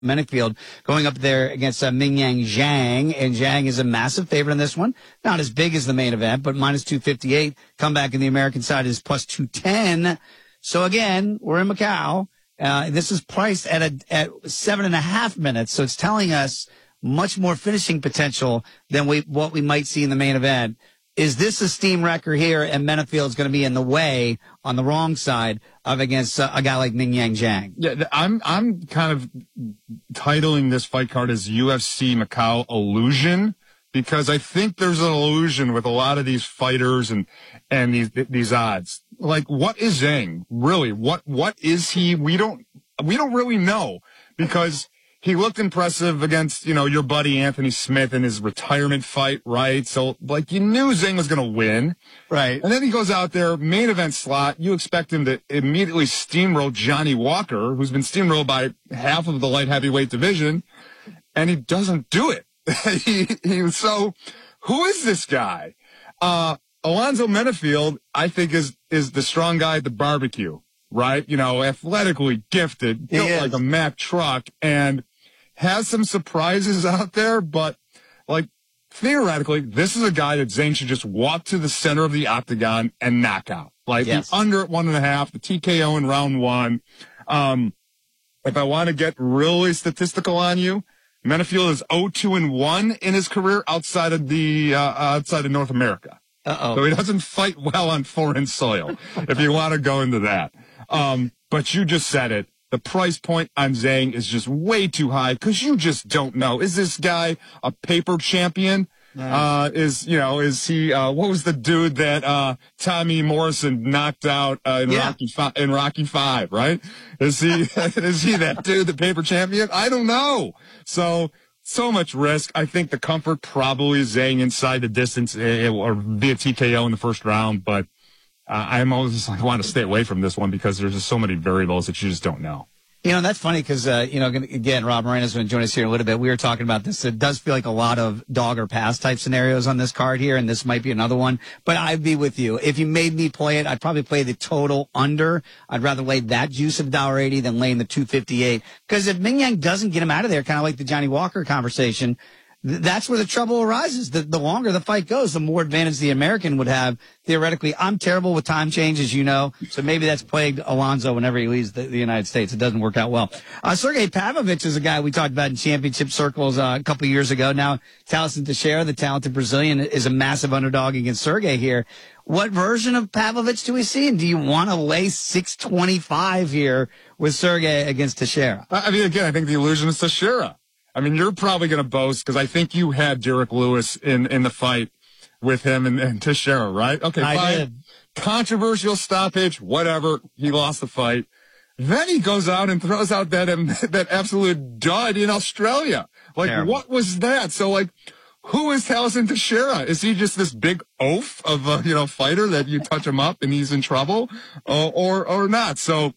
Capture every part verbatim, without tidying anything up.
Menifield going up there against uh, Mingyang Zhang, and Zhang is a massive favorite in this one. Not as big as the main event, but minus two fifty-eight. Comeback in the American side is plus two ten. So again, we're in Macau. Uh, this is priced at a, at seven and a half minutes, so it's telling us much more finishing potential than we what we might see in the main event. Is this a steam wrecker here, and Menifield's going to be in the way on the wrong side of against uh, a guy like Mingyang Zhang? Yeah, I'm I'm kind of titling this fight card as U F C Macau Illusion, because I think there's an illusion with a lot of these fighters and and these these odds. Like, what is Zhang really? What what is he? We don't we don't really know, because he looked impressive against, you know, your buddy Anthony Smith in his retirement fight, right? So, like, you knew Zhang was going to win. Right. And then he goes out there, main event slot. You expect him to immediately steamroll Johnny Walker, who's been steamrolled by half of the light heavyweight division, and he doesn't do it. he, he, so, who is this guy? Uh, Alonzo Menifield, I think, is is the strong guy at the barbecue, right? You know, athletically gifted, built like a Mack truck, and has some surprises out there, but, like, theoretically, this is a guy that Zhang should just walk to the center of the octagon and knock out. Like, yes. The under at one and a half, the T K O in round one. Um, if I want to get really statistical on you, Menifield is oh two and one in his career outside of the, uh, outside of North America. Uh-oh. So he doesn't fight well on foreign soil, if you want to go into that. Um, but you just said it. The price point on Zhang is just way too high, because you just don't know. Is this guy a paper champion? Nice. Uh, is, you know, is he, uh, what was the dude that, uh, Tommy Morrison knocked out, uh, in yeah. Rocky Five, in Rocky Five, right? Is he, is he that dude, the paper champion? I don't know. So, so much risk. I think the comfort probably Zhang inside the distance, or via T K O in the first round, but Uh, I'm always like, I want to stay away from this one, because there's just so many variables that you just don't know. You know, that's funny because, uh, you know, again, Rob Moreno's going to join us here in a little bit. We were talking about this. It does feel like a lot of dog or pass type scenarios on this card here, and this might be another one. But I'd be with you. If you made me play it, I'd probably play the total under. I'd rather lay that juice of one dollar eighty than laying the two fifty-eight. Because if Mingyang doesn't get him out of there, kind of like the Johnny Walker conversation, that's where the trouble arises. The, the longer the fight goes, the more advantage the American would have. Theoretically, I'm terrible with time change, as you know, so maybe that's plagued Alonzo whenever he leaves the, the United States. It doesn't work out well. Uh, Sergey Pavlovich is a guy we talked about in championship circles uh, a couple years ago. Now, Thaleson Teixeira, the talented Brazilian, is a massive underdog against Sergey here. What version of Pavlovich do we see? And do you want to lay six twenty-five here with Sergey against Teixeira? I mean, again, I think the illusion is Teixeira. I mean, you're probably going to boast, because I think you had Derek Lewis in, in the fight with him and, and Teixeira, right? Okay, I fine. did. Controversial stoppage, whatever. He lost the fight. Then he goes out and throws out that um, that absolute dud in Australia. Like, Terrible. What was that? So, like, who is Thaleson Teixeira? Is he just this big oaf of a, you know, fighter that you touch him up and he's in trouble, uh, or or not? So,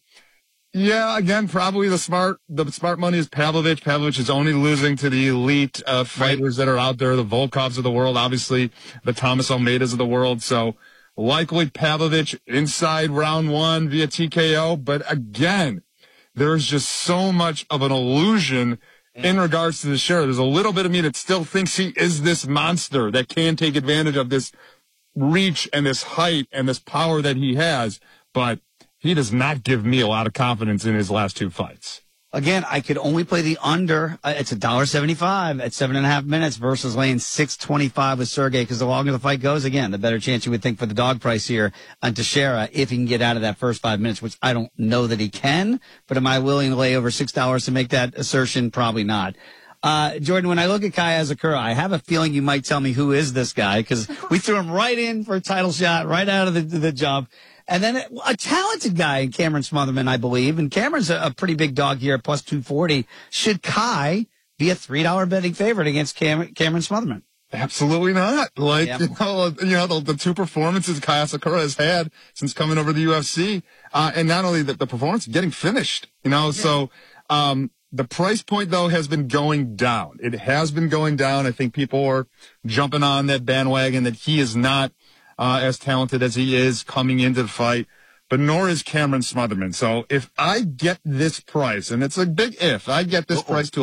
yeah, again, probably the smart the smart money is Pavlovich. Pavlovich is only losing to the elite uh, fighters that are out there, the Volkovs of the world, obviously the Thomas Almeidas of the world. So likely Pavlovich inside round one via T K O. But again, there's just so much of an illusion in regards to the share. There's a little bit of me that still thinks he is this monster that can take advantage of this reach and this height and this power that he has. But he does not give me a lot of confidence in his last two fights. Again, I could only play the under. Uh, it's one dollar seventy-five at seven and a half minutes versus laying six twenty-five with Sergey, because the longer the fight goes, again, the better chance you would think for the dog price here on Teixeira if he can get out of that first five minutes, which I don't know that he can. But am I willing to lay over six dollars to make that assertion? Probably not. Uh, Jordan, when I look at Kai Asakura, I have a feeling you might tell me who is this guy, because we threw him right in for a title shot right out of the, the jump. And then a talented guy in Cameron Smotherman, I believe. And Cameron's a, a pretty big dog here at plus two forty. Should Kai be a three dollar betting favorite against Cam, Cameron Smotherman? Absolutely not. Like, yeah. you know, you know the, the two performances Kai Asakura has had since coming over to the U F C. Uh, and not only the, the performance, getting finished, you know, yeah. so, um, the price point, though, has been going down. It has been going down. I think people are jumping on that bandwagon that he is not Uh, as talented as he is coming into the fight. but nor is Cameron Smotherman. So if I get this price, and it's a big if, I get this Uh-oh. price to